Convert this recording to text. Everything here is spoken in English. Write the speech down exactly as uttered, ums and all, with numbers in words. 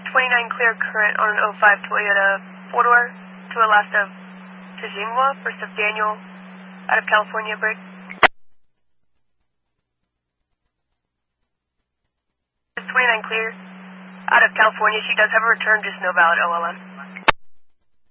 twenty-nine clear current on an oh five Toyota four-door to the last of Tajingwa, first of Daniel, out of California, break. twenty-nine clear, out of California. She does have a return, just no valid O L M.